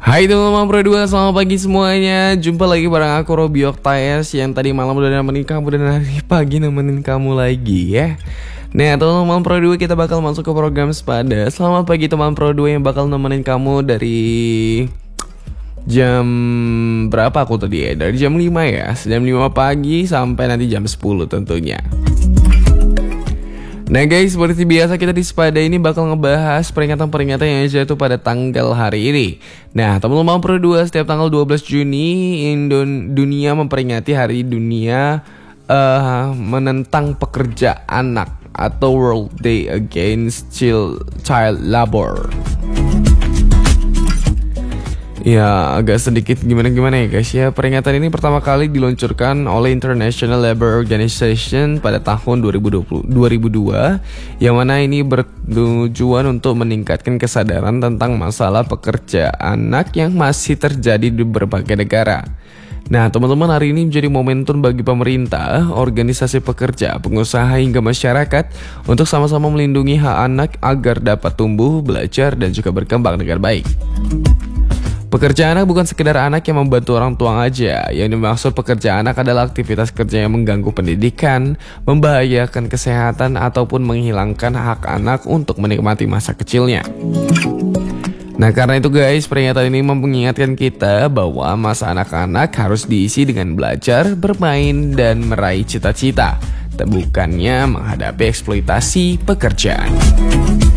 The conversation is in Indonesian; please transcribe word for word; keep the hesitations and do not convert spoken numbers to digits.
Hai teman-teman Pro dua, selamat pagi semuanya. Jumpa lagi bareng aku Robi Oktaes yang tadi malam udah nemenin kamu dan hari pagi nemenin kamu lagi ya. Nah teman-teman Pro dua, kita bakal masuk ke program Sepada. Selamat pagi teman Pro dua yang bakal nemenin kamu dari jam berapa aku tadi ya? Dari jam lima ya, jam lima pagi sampai nanti jam sepuluh tentunya. Nah guys, seperti biasa kita di Sepada ini bakal ngebahas peringatan-peringatan yang jatuh pada tanggal hari ini. Nah teman-teman Pro dua, setiap tanggal dua belas Juni Indon dunia memperingati hari dunia uh, menentang pekerja anak atau World Day Against Child Labor. Ya agak sedikit gimana-gimana ya guys ya. Peringatan ini pertama kali diluncurkan oleh International Labour Organization pada tahun dua ribu dua puluh, dua ribu dua, yang mana ini bertujuan untuk meningkatkan kesadaran tentang masalah pekerja anak yang masih terjadi di berbagai negara. Nah teman-teman, hari ini menjadi momentum bagi pemerintah, organisasi pekerja, pengusaha hingga masyarakat untuk sama-sama melindungi hak anak agar dapat tumbuh, belajar, dan juga berkembang dengan baik. Pekerja anak bukan sekedar anak yang membantu orang tua aja. Yang dimaksud pekerja anak adalah aktivitas kerja yang mengganggu pendidikan, membahayakan kesehatan, ataupun menghilangkan hak anak untuk menikmati masa kecilnya. Nah karena itu guys, peringatan ini mengingatkan kita bahwa masa anak-anak harus diisi dengan belajar, bermain, dan meraih cita-cita, bukannya menghadapi eksploitasi pekerjaan.